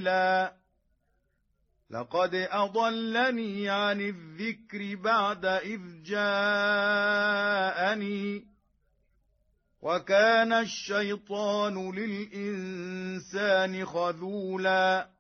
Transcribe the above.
سبيلا لقد أضلني عن الذكر بعد إذ جاءني وكان الشيطان للإنسان خذولا